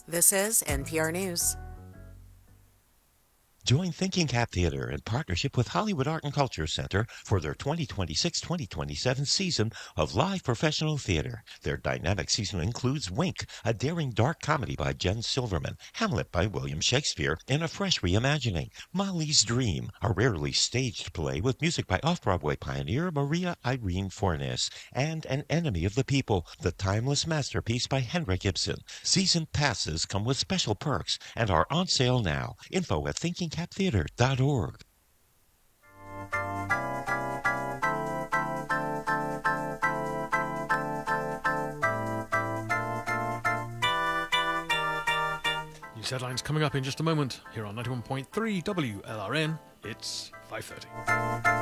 This is NPR News. Join Thinking Cap Theater in partnership with Hollywood Art and Culture Center for their 2026-2027 season of live professional theater. Their dynamic season includes Wink, a daring dark comedy by Jen Silverman, Hamlet by William Shakespeare in a fresh reimagining, Molly's Dream, a rarely staged play with music by off-Broadway pioneer Maria Irene Fornes, and An Enemy of the People, the timeless masterpiece by Henrik Ibsen. Season passes come with special perks and are on sale now. Info at thinkingcaptheater.org. News headlines coming up in just a moment here on 91.3 WLRN. It's 5:30.